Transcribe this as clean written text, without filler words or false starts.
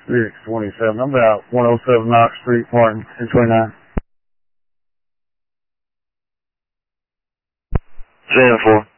627. I'm about 107 Knox Street, Martin, 229. Jan 4.